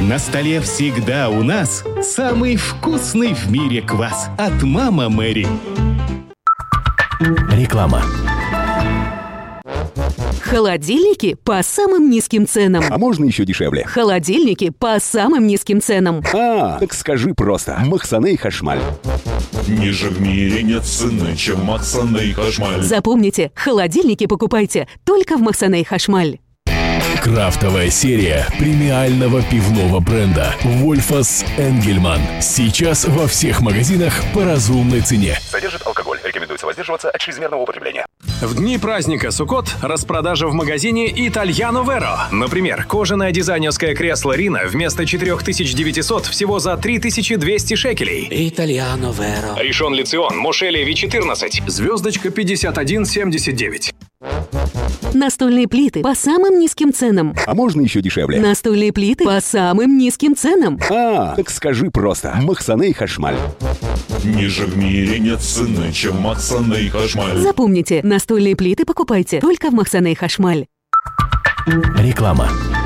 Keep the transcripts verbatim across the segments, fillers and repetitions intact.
На столе всегда у нас самый вкусный в мире квас от «Мама Мэри». Реклама. Холодильники по самым низким ценам. А можно еще дешевле? Холодильники по самым низким ценам. А, так скажи просто. Махсане Хашмаль. Ниже в мире нет цены, чем Махсане Хашмаль. Запомните, холодильники покупайте только в Махсане Хашмаль. Крафтовая серия премиального пивного бренда «Вольфас Энгельман». Сейчас во всех магазинах по разумной цене. Содержит алкоголь. Рекомендуется воздерживаться от чрезмерного употребления. В дни праздника Суккот распродажа в магазине Итальяно Веро. Например, кожаное дизайнерское кресло Рина вместо четыре тысячи девятьсот всего за три тысячи двести шекелей. Итальяно Веро. Ришон Лицион, Мошели Ви четырнадцать. Звездочка пятьдесят один семьдесят девять. Настольные плиты по самым низким ценам. А можно еще дешевле? Настольные плиты по самым низким ценам. А, так скажи просто. Махсане Хашмаль. Ниже в мире нет цены, чем Махсане Хашмаль. Запомните, настольные плиты покупайте только в Махсане Хашмаль. Реклама.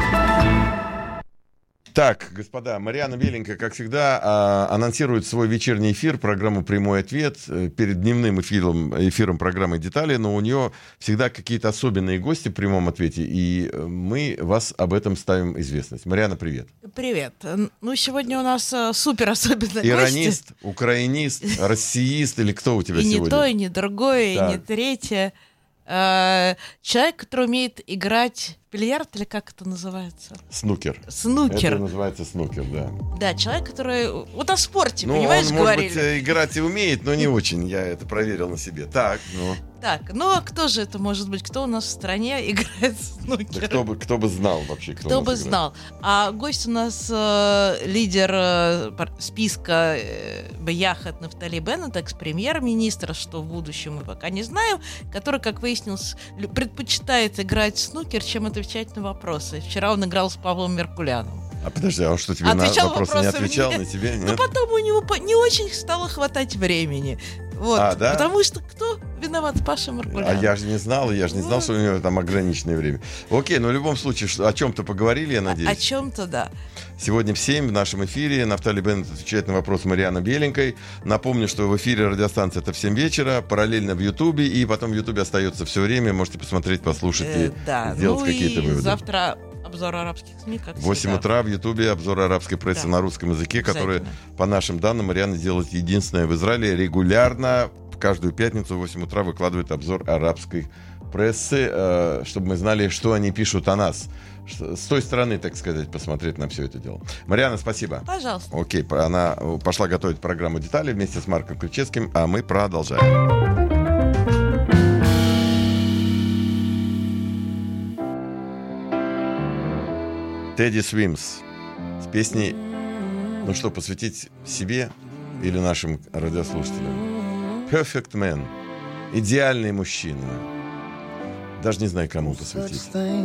Так, господа, Марьяна Беленькая, как всегда, а, анонсирует свой вечерний эфир, программу «Прямой ответ». Перед дневным эфиром, эфиром программы «Детали», но у нее всегда какие-то особенные гости в прямом ответе, и мы вас об этом ставим известность. Марьяна, привет. Привет. Ну, сегодня у нас а, супер особенные Иронист, гости. украинист, россиист или кто у тебя и сегодня? И не то, и не другое, так. И не третье. А, человек, который умеет играть в бильярд, или как это называется? Снукер. Снукер. Это называется снукер, да. Да, человек, который... Вот о спорте, ну, понимаешь, он, говорили. может быть, играть и умеет, но не очень. Я это проверил на себе. Так, ну... Так, ну а кто же это может быть? Кто у нас в стране играет в снукер? Да кто бы, кто бы знал вообще, кто, кто у нас бы играет. знал. А гость у нас э, лидер э, списка э, Бияхат Нафтали Беннет, экс-премьер-министр, что в будущем мы пока не знаем, который, как выяснилось, предпочитает играть в снукер, чем отвечать на вопросы. Вчера он играл с Павлом Меркуляном. А подожди, а он что, тебе отвечал на вопросы не отвечал, мне. на тебе? Нет? Ну, потом у него не очень стало хватать времени. Вот. А, да? Потому что кто виноват? Паша Меркулян. А я же не знал, я же не знал, ну... что у него там ограниченное время. Окей, но в любом случае, о чем-то поговорили, я надеюсь. О чем-то, да. Сегодня в семь в нашем эфире Нафтали Беннет отвечает на вопрос Марьяны Беленькой. Напомню, что в эфире радиостанции это в семь вечера, параллельно в Ютубе, и потом в Ютубе остается все время. Можете посмотреть, послушать э, и да. сделать ну какие-то и выводы. Завтра обзор арабских СМИ, как В восемь утра в Ютубе обзор арабской прессы да. на русском языке, который, по нашим данным, Марьяна делает единственное в Израиле регулярно. Каждую пятницу в восемь утра выкладывает обзор арабской прессы, э, чтобы мы знали, что они пишут о нас. С той стороны, так сказать, посмотреть на все это дело. Марьяна, спасибо. Пожалуйста. Окей, она пошла готовить программу «Детали» вместе с Марком Ключевским, а мы продолжаем. Тедди Свимс с песней, ну что, посвятить себе или нашим радиослушателям? Perfect Man. Идеальный мужчина. Даже не знаю, кому посвятить.